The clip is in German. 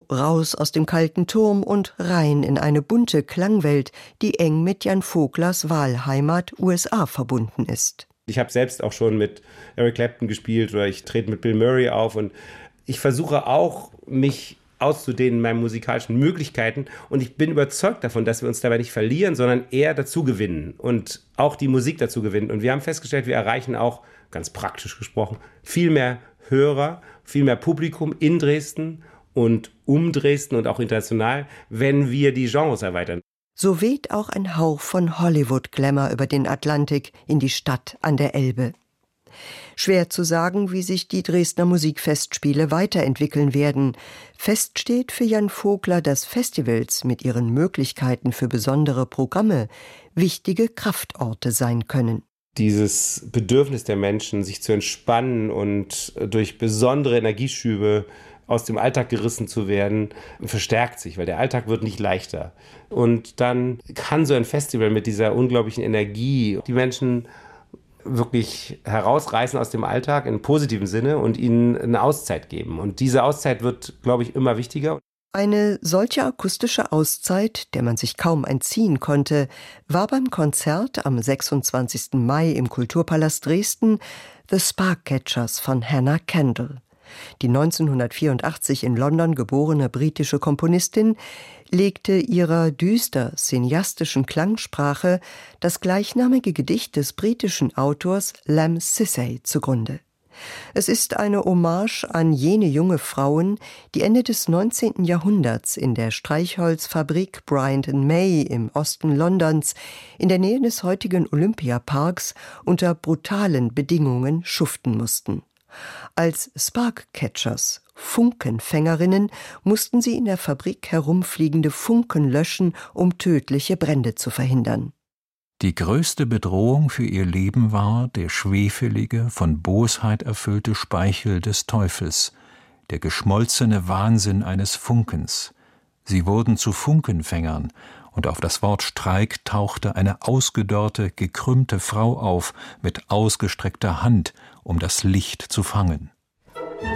raus aus dem kalten Turm und rein in eine bunte Klangwelt, die eng mit Jan Voglers Wahlheimat USA verbunden ist. Ich habe selbst auch schon mit Eric Clapton gespielt oder ich trete mit Bill Murray auf und ich versuche auch, mich auszudehnen in meinen musikalischen Möglichkeiten und ich bin überzeugt davon, dass wir uns dabei nicht verlieren, sondern eher dazu gewinnen und auch die Musik dazu gewinnen. Und wir haben festgestellt, wir erreichen auch, ganz praktisch gesprochen, viel mehr Hörer, viel mehr Publikum in Dresden und um Dresden und auch international, wenn wir die Genres erweitern. So weht auch ein Hauch von Hollywood-Glamour über den Atlantik in die Stadt an der Elbe. Schwer zu sagen, wie sich die Dresdner Musikfestspiele weiterentwickeln werden. Fest steht für Jan Vogler, dass Festivals mit ihren Möglichkeiten für besondere Programme wichtige Kraftorte sein können. Dieses Bedürfnis der Menschen, sich zu entspannen und durch besondere Energieschübe aus dem Alltag gerissen zu werden, verstärkt sich, weil der Alltag wird nicht leichter. Und dann kann so ein Festival mit dieser unglaublichen Energie die Menschen wirklich herausreißen aus dem Alltag im positiven Sinne und ihnen eine Auszeit geben. Und diese Auszeit wird, glaube ich, immer wichtiger. Eine solche akustische Auszeit, der man sich kaum entziehen konnte, war beim Konzert am 26. Mai im Kulturpalast Dresden The Sparkcatchers von Hannah Kendall. Die 1984 in London geborene britische Komponistin legte ihrer düster cineastischen Klangsprache das gleichnamige Gedicht des britischen Autors Lamb Sissay zugrunde. Es ist eine Hommage an jene junge Frauen, die Ende des 19. Jahrhunderts in der Streichholzfabrik Bryant & May im Osten Londons in der Nähe des heutigen Olympiaparks unter brutalen Bedingungen schuften mussten. Als Sparkcatchers, Funkenfängerinnen, mussten sie in der Fabrik herumfliegende Funken löschen, um tödliche Brände zu verhindern. Die größte Bedrohung für ihr Leben war der schwefelige, von Bosheit erfüllte Speichel des Teufels, der geschmolzene Wahnsinn eines Funkens. Sie wurden zu Funkenfängern, und auf das Wort Streik tauchte eine ausgedörrte, gekrümmte Frau auf, mit ausgestreckter Hand, um das Licht zu fangen.